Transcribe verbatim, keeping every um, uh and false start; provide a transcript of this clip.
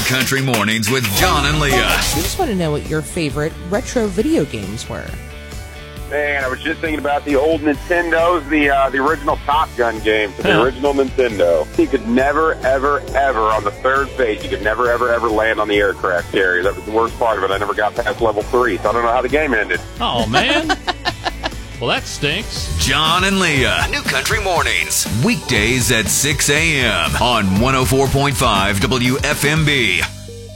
Country Mornings with John and Leah. We just want to know what your favorite retro video games were. Man, I was just thinking about the old Nintendos, the uh, the original Top Gun game for the Huh. original Nintendo. You could never, ever, ever, on the third phase, you could never, ever, ever land on the aircraft carrier. That was the worst part of it. I never got past level three, so I don't know how the game ended. Oh, man. Well, that stinks. John and Leah, New Country Mornings, weekdays at six a.m. on one oh four point five W F M B.